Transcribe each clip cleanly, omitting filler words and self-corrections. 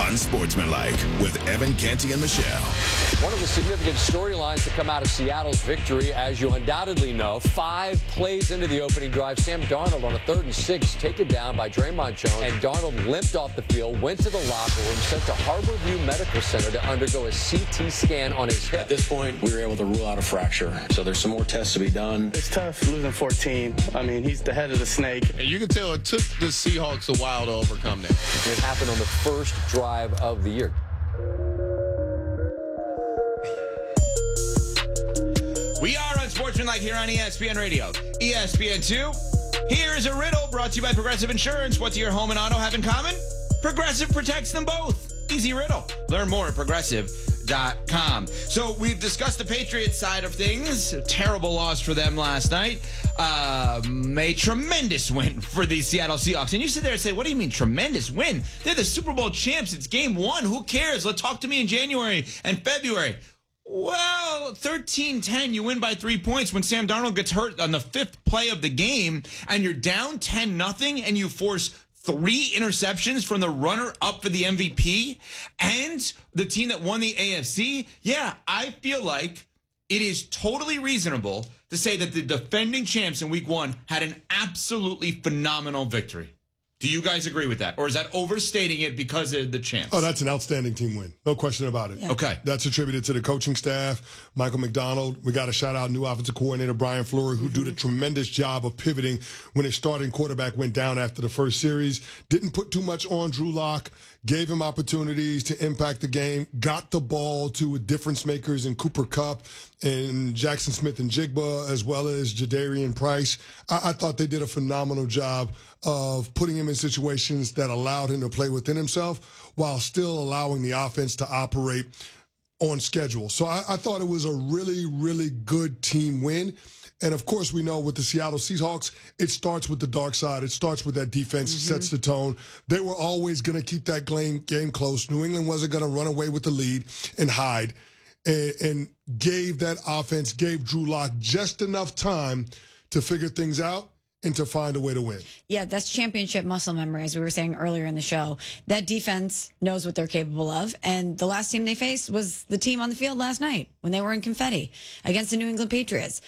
Unsportsmanlike with Evan Canty and Michelle. One of the significant storylines to come out of Seattle's victory, as you undoubtedly know, 5 plays into the opening drive, Sam Darnold on a 3rd and 6, taken down by Draymond Jones, and Darnold limped off the field, went to the locker room, sent to Harborview Medical Center to undergo a CT scan on his hip. At this point, we were able to rule out a fracture, so there's some more tests to be done. It's tough losing 14. I mean, he's the head of the snake. And you can tell it took the Seahawks a while to overcome that. It happened on the first drive of the year. We are Unsportsmanlike here on ESPN Radio. ESPN2, here's a riddle brought to you by Progressive Insurance. What do your home and auto have in common? Progressive protects them both. Easy riddle. Learn more at Progressive.com. So we've discussed the Patriots side of things. A terrible loss for them last night. A tremendous win for the Seattle Seahawks. And you sit there and say, what do you mean tremendous win? They're the Super Bowl champs. It's game 1. Who cares? Talk to me in January and February. Well, 13-10, you win by 3 points when Sam Darnold gets hurt on the 5th play of the game, and you're down 10-0, and you force 3 interceptions from the runner-up for the MVP and the team that won the AFC. Yeah, I feel like it is totally reasonable to say that the defending champs in Week 1 had an absolutely phenomenal victory. Do you guys agree with that? Or is that overstating it because of the champs? Oh, that's an outstanding team win. No question about it. Yeah. Okay. That's attributed to the coaching staff, Michael McDonald. We got to shout out new offensive coordinator Brian Fleury, who did a tremendous job of pivoting when his starting quarterback went down after the first series. Didn't put too much on Drew Lock. Gave him opportunities to impact the game. Got the ball to difference makers in Cooper Kupp and Jackson Smith and Jigba, as well as Jadarian Price. I thought they did a phenomenal job of putting him in situations that allowed him to play within himself while still allowing the offense to operate on schedule. So I thought it was a really, really good team win. And, of course, we know with the Seattle Seahawks, it starts with the dark side. It starts with that defense, sets the tone. They were always going to keep that game close. New England wasn't going to run away with the lead and hide, and gave that offense, gave Drew Lock just enough time to figure things out and to find a way to win. Yeah, that's championship muscle memory, as we were saying earlier in the show. That defense knows what they're capable of, and the last team they faced was the team on the field last night when they were in confetti against the New England Patriots.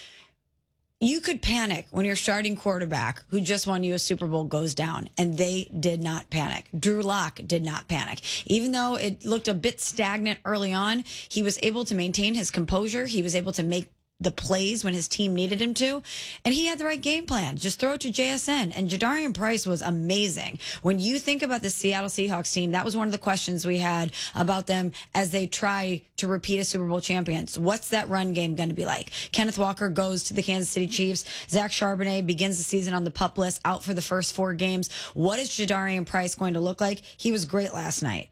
You could panic when your starting quarterback, who just won you a Super Bowl, goes down, and they did not panic. Drew Lock did not panic. Even though it looked a bit stagnant early on, he was able to maintain his composure. He was able to make the plays when his team needed him to, and he had the right game plan. Just throw it to JSN, and Jadarian Price was amazing. When you think about the Seattle Seahawks team, that was one of the questions we had about them as they try to repeat as Super Bowl champions. What's that run game going to be like? Kenneth Walker goes to the Kansas City Chiefs. Zach Charbonnet begins the season on the PUP list, out for the first 4 games. What is Jadarian Price going to look like? He was great last night.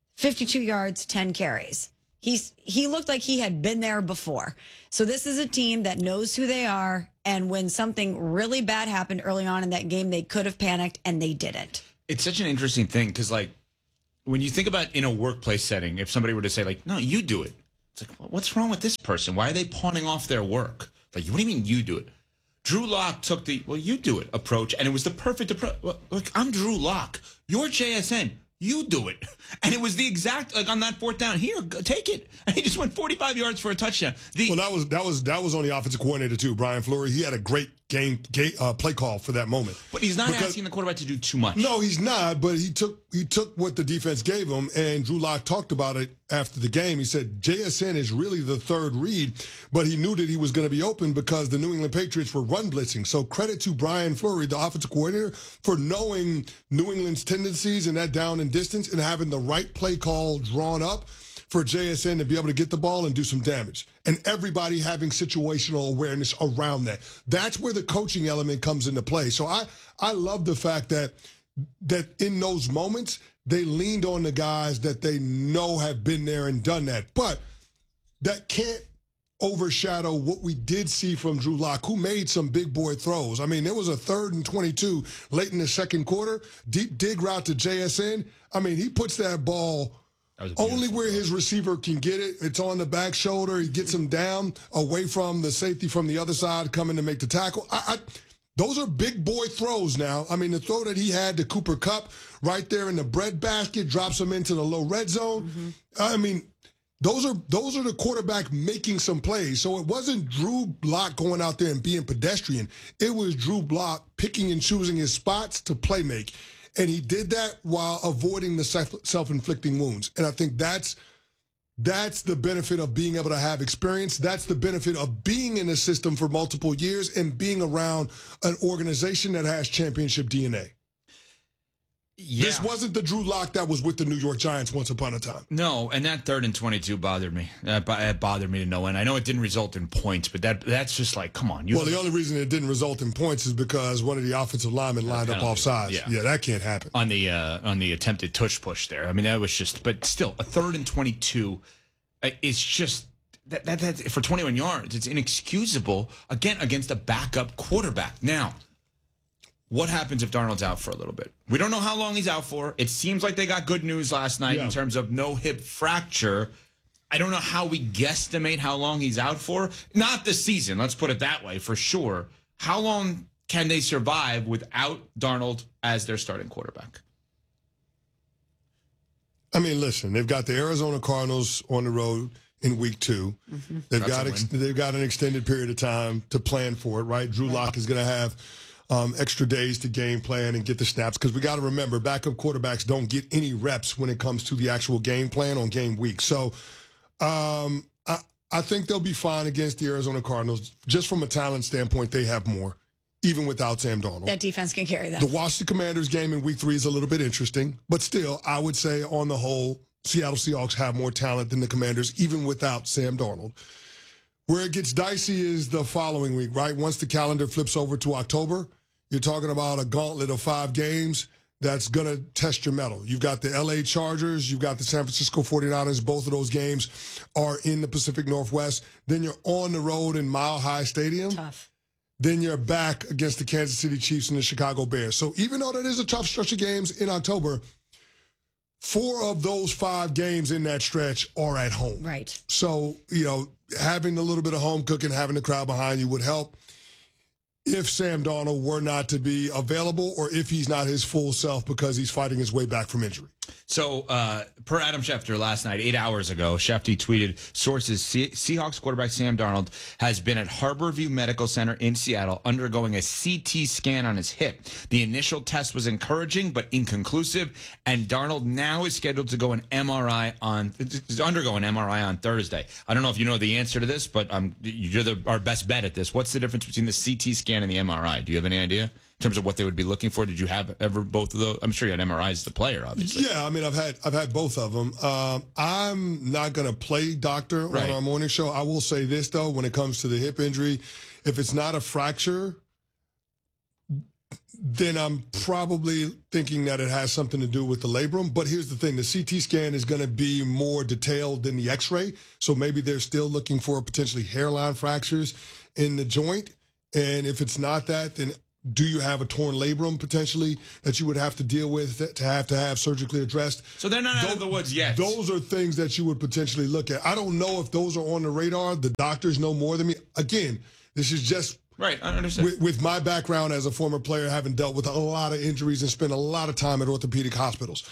52 yards, 10 carries. He looked like he had been there before. So this is a team that knows who they are, and when something really bad happened early on in that game, they could have panicked, and they didn't. It's such an interesting thing because, when you think about in a workplace setting, if somebody were to say, no, you do it. It's like, well, what's wrong with this person? Why are they pawning off their work? What do you mean you do it? Drew Lock took the, you do it approach, and it was the perfect approach. Look, I'm Drew Lock. You're JSN. You do it. And it was the exact, on that 4th down, here, take it. And he just went 45 yards for a touchdown. Well, that was on the offensive coordinator, too, Brian Fleury. He had a great play call for that moment. But he's not asking the quarterback to do too much. No, he's not, but he took what the defense gave him, and Drew Lock talked about it after the game. He said JSN is really the 3rd read, but he knew that he was going to be open because the New England Patriots were run blitzing. So credit to Brian Fleury, the offensive coordinator, for knowing New England's tendencies and that down and distance and having the right play call drawn up for JSN to be able to get the ball and do some damage. And everybody having situational awareness around that. That's where the coaching element comes into play. So I love the fact that in those moments, they leaned on the guys that they know have been there and done that. But that can't overshadow what we did see from Drew Lock, who made some big boy throws. I mean, there was a 3rd and 22 late in the second quarter, deep dig route to JSN. I mean, he puts that ball only where his receiver can get it. It's on the back shoulder. He gets him down away from the safety from the other side coming to make the tackle. those are big boy throws now. I mean, the throw that he had to Cooper Kupp right there in the breadbasket drops him into the low red zone. Mm-hmm. I mean, those are the quarterback making some plays. So it wasn't Drew Lock going out there and being pedestrian. It was Drew Lock picking and choosing his spots to play make. And he did that while avoiding the self-inflicting wounds. And I think that's the benefit of being able to have experience. That's the benefit of being in the system for multiple years and being around an organization that has championship DNA. Yeah. This wasn't the Drew Lock that was with the New York Giants once upon a time. No, and that 3rd and 22 bothered me. It bothered me to no end. I know it didn't result in points, but that's just like, come on. Well, the only reason it didn't result in points is because one of the offensive linemen lined up offsides. Yeah, that can't happen. On the attempted tush push there. I mean, that was just, but still, a 3rd and 22 is just, that for 21 yards, it's inexcusable, again, against a backup quarterback. Now, what happens if Darnold's out for a little bit? We don't know how long he's out for. It seems like they got good news last night in terms of no hip fracture. I don't know how we guesstimate how long he's out for. Not this season, let's put it that way, for sure. How long can they survive without Darnold as their starting quarterback? I mean, listen, they've got the Arizona Cardinals on the road in week 2. Mm-hmm. They've got an extended period of time to plan for it, right? Drew Lock is going to have extra days to game plan and get the snaps, because we got to remember, backup quarterbacks don't get any reps when it comes to the actual game plan on game week. So I think they'll be fine against the Arizona Cardinals. Just from a talent standpoint, they have more, even without Sam Darnold. That defense can carry that. The Washington Commanders game in week 3 is a little bit interesting, but still, I would say on the whole, Seattle Seahawks have more talent than the Commanders, even without Sam Darnold. Where it gets dicey is the following week, right? Once the calendar flips over to October, you're talking about a gauntlet of 5 games that's going to test your mettle. You've got the L.A. Chargers. You've got the San Francisco 49ers. Both of those games are in the Pacific Northwest. Then you're on the road in Mile High Stadium. Tough. Then you're back against the Kansas City Chiefs and the Chicago Bears. So even though that is a tough stretch of games in October, 4 of those 5 games in that stretch are at home. Right. So, having a little bit of home cooking, having the crowd behind you would help. If Sam Darnold were not to be available, or if he's not his full self because he's fighting his way back from injury. So, per Adam Schefter last night, 8 hours ago, Schefter tweeted, sources, Seahawks quarterback Sam Darnold has been at Harborview Medical Center in Seattle undergoing a CT scan on his hip. The initial test was encouraging but inconclusive, and Darnold now is scheduled to undergo an MRI on Thursday. I don't know if you know the answer to this, but you're our best bet at this. What's the difference between the CT scan and the MRI? Do you have any idea? In terms of what they would be looking for? Did you have ever both of those? I'm sure you had MRIs as the player, obviously. Yeah, I mean, I've had both of them. I'm not going to play doctor on our morning show. I will say this, though, when it comes to the hip injury, if it's not a fracture, then I'm probably thinking that it has something to do with the labrum. But here's the thing. The CT scan is going to be more detailed than the X-ray. So maybe they're still looking for potentially hairline fractures in the joint. And if it's not that, then do you have a torn labrum potentially that you would have to deal with to have surgically addressed? So they're not out of the woods yet. Those are things that you would potentially look at. I don't know if those are on the radar. The doctors know more than me. Again, this is just right. I understand. With my background as a former player, having dealt with a lot of injuries and spent a lot of time at orthopedic hospitals.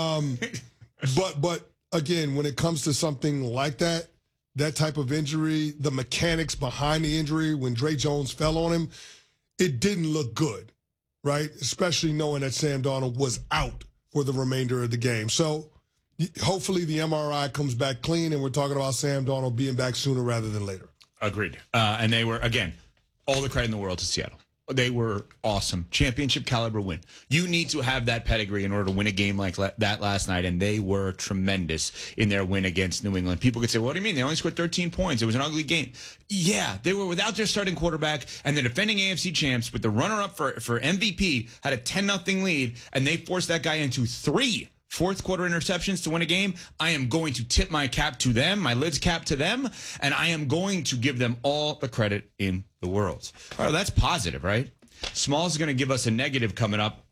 But again, when it comes to something like that type of injury, the mechanics behind the injury, when Dre Jones fell on him, it didn't look good, right? Especially knowing that Sam Darnold was out for the remainder of the game. So hopefully the MRI comes back clean, and we're talking about Sam Darnold being back sooner rather than later. Agreed. And they were, again, all the credit in the world to Seattle. They were awesome. Championship caliber win. You need to have that pedigree in order to win a game like that last night, and they were tremendous in their win against New England. People could say, what do you mean? They only scored 13 points. It was an ugly game. Yeah, they were without their starting quarterback, and the defending AFC champs with the runner-up for MVP had a 10-0 lead, and they forced that guy into 3 fourth-quarter interceptions to win a game. I am going to tip my cap to them, my lid's cap to them, and I am going to give them all the credit in the world. All right, that's positive, right? Smalls is going to give us a negative coming up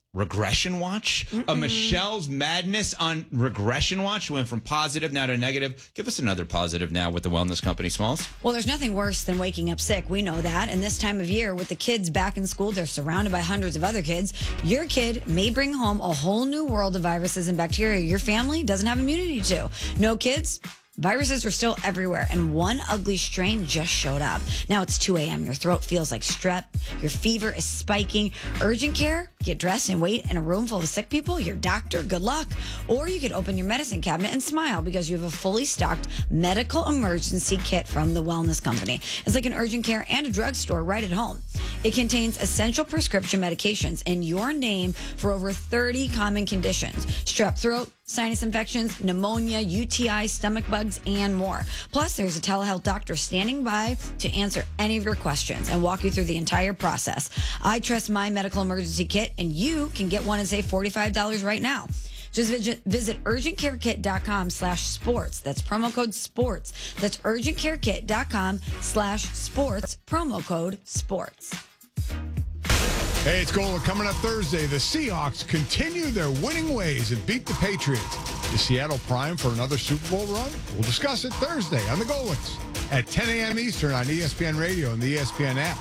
regression watch. Michelle's madness on regression watch went from positive now to negative. Give us another positive now with the wellness company, Smalls. Well, there's nothing worse than waking up sick. We know that. And this time of year, with the kids back in school, they're surrounded by hundreds of other kids. Your kid may bring home a whole new world of viruses and bacteria your family doesn't have immunity to. No kids? Viruses are still everywhere, and one ugly strain just showed up. Now it's 2 a.m. Your throat feels like strep. Your fever is spiking. Urgent care? Get dressed and wait in a room full of sick people? Your doctor? Good luck. Or you could open your medicine cabinet and smile because you have a fully stocked medical emergency kit from the Wellness Company. It's like an urgent care and a drugstore right at home. It contains essential prescription medications in your name for over 30 common conditions. Strep throat, sinus infections, pneumonia, UTI, stomach bugs, and more. Plus, there's a telehealth doctor standing by to answer any of your questions and walk you through the entire process. I trust my medical emergency kit, and you can get one and save $45 right now. Just visit urgentcarekit.com/sports. That's promo code sports. That's urgentcarekit.com/sports. Promo code sports. Hey, it's Gola. Coming up Thursday, the Seahawks continue their winning ways and beat the Patriots. Is Seattle primed for another Super Bowl run? We'll discuss it Thursday on the Golix at 10 a.m. Eastern on ESPN Radio and the ESPN app.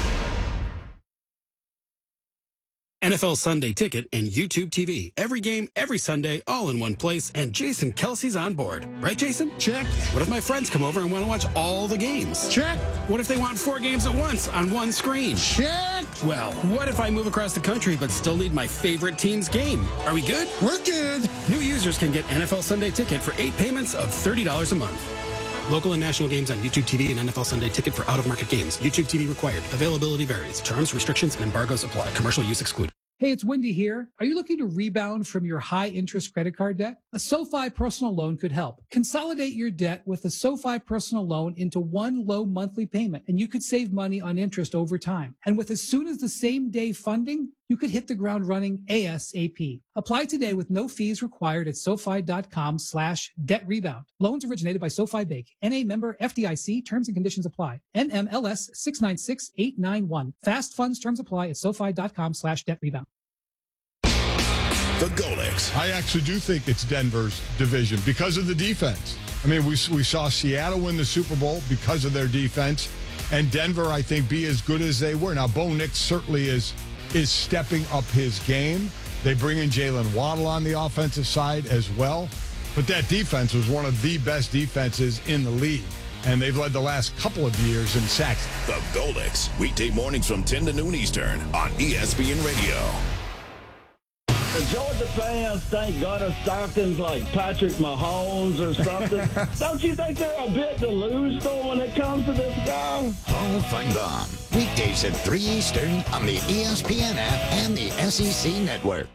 NFL Sunday Ticket and YouTube TV. Every game, every Sunday, all in one place. And Jason Kelsey's on board. Right, Jason? Check. What if my friends come over and want to watch all the games? Check. What if they want 4 games at once on one screen? Check. Well, what if I move across the country but still need my favorite team's game? Are we good? We're good. New users can get NFL Sunday Ticket for 8 payments of $30 a month. Local and national games on YouTube TV and NFL Sunday Ticket for out-of-market games. YouTube TV required. Availability varies. Terms, restrictions, and embargoes apply. Commercial use excluded. Hey, it's Wendy here. Are you looking to rebound from your high-interest credit card debt? A SoFi personal loan could help. Consolidate your debt with a SoFi personal loan into one low monthly payment, and you could save money on interest over time. And with as soon as the same day funding, you could hit the ground running ASAP. Apply today with no fees required at SoFi.com/debt-rebound. Loans originated by SoFi Bank. NA member FDIC. Terms and conditions apply. NMLS 696891. Fast funds terms apply at SoFi.com/debt-rebound. The Golix. I actually do think it's Denver's division because of the defense. I mean, we saw Seattle win the Super Bowl because of their defense, and Denver, I think, be as good as they were. Now, Bo Nix certainly is stepping up his game. They bring in Jalen Waddle on the offensive side as well. But that defense was one of the best defenses in the league, and they've led the last couple of years in sacks. The Golix. Weekday mornings from 10 to noon Eastern on ESPN Radio. The Georgia fans think Gunnar Stockton's like Patrick Mahomes or something. Don't you think they're a bit delusional when it comes to this guy? Hall of Fun weekdays at 3 Eastern on the ESPN app and the SEC network.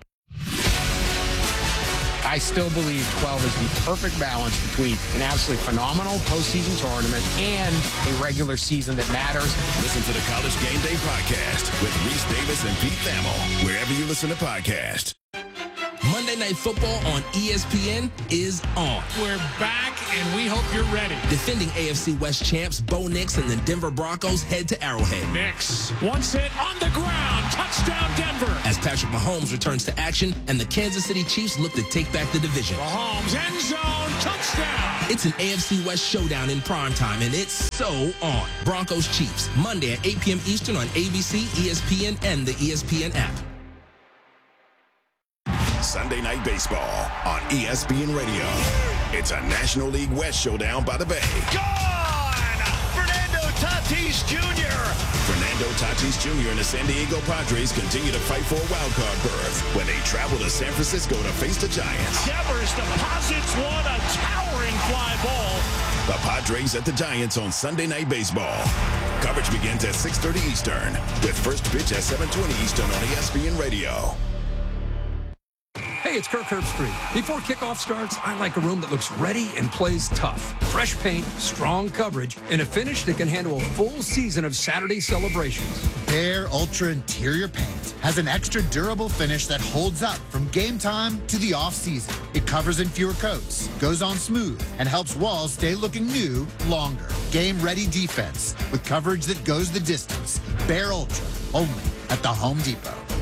I still believe 12 is the perfect balance between an absolutely phenomenal postseason tournament and a regular season that matters. Listen to the College Game Day podcast with Reese Davis and Pete Thamel, wherever you listen to podcasts. Monday Night Football on ESPN is on. We're back, and we hope you're ready. Defending AFC West champs Bo Nix and the Denver Broncos head to Arrowhead. Nix, once hit on the ground, touchdown Denver. As Patrick Mahomes returns to action, and the Kansas City Chiefs look to take back the division. Mahomes, end zone, touchdown. It's an AFC West showdown in primetime, and it's so on. Broncos Chiefs, Monday at 8 p.m. Eastern on ABC, ESPN, and the ESPN app. Sunday Night Baseball on ESPN Radio. It's a National League West showdown by the Bay. Gone! Fernando Tatis Jr. Fernando Tatis Jr. and the San Diego Padres continue to fight for a wild card berth when they travel to San Francisco to face the Giants. Devers deposits one, a towering fly ball. The Padres at the Giants on Sunday Night Baseball. Coverage begins at 6:30 Eastern with first pitch at 7:20 Eastern on ESPN Radio. Hey, it's Kirk Herbstreit. Before kickoff starts, I like a room that looks ready and plays tough. Fresh paint, strong coverage, and a finish that can handle a full season of Saturday celebrations. Behr Ultra Interior Paint has an extra durable finish that holds up from game time to the off-season. It covers in fewer coats, goes on smooth, and helps walls stay looking new longer. Game-ready defense with coverage that goes the distance. Behr Ultra, only at the Home Depot.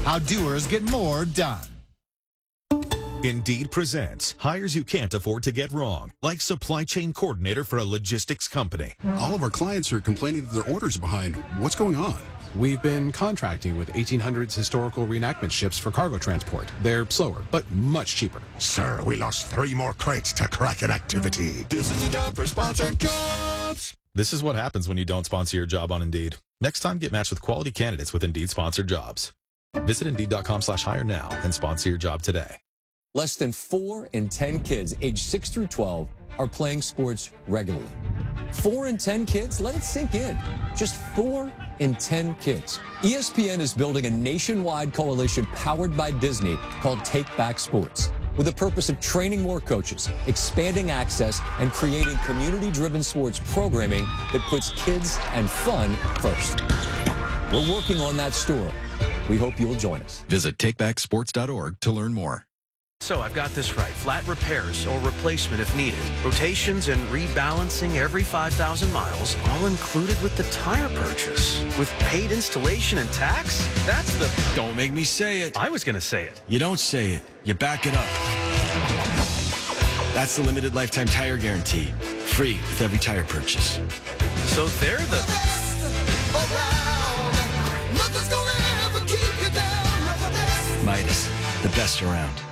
how doers get more done. Indeed presents hires you can't afford to get wrong, like supply chain coordinator for a logistics company. All of our clients are complaining that their orders are behind. What's going on? We've been contracting with 1800s historical reenactment ships for cargo transport. They're slower, but much cheaper. Sir, we lost 3 more crates to Kraken activity. This is the job for sponsored jobs. This is what happens when you don't sponsor your job on Indeed. Next time, get matched with quality candidates with Indeed sponsored jobs. Visit Indeed.com/hire now and sponsor your job today. Less than 4 in 10 kids aged 6 through 12 are playing sports regularly. 4 in 10 kids? Let it sink in. Just 4 in 10 kids. ESPN is building a nationwide coalition powered by Disney called Take Back Sports, with the purpose of training more coaches, expanding access, and creating community-driven sports programming that puts kids and fun first. We're working on that story. We hope you'll join us. Visit takebacksports.org to learn more. So I've got this right. Flat repairs or replacement if needed. Rotations and rebalancing every 5,000 miles, all included with the tire purchase. With paid installation and tax? That's the... Don't make me say it. I was going to say it. You don't say it. You back it up. That's the limited lifetime tire guarantee. Free with every tire purchase. So they're the... Midas, the best around.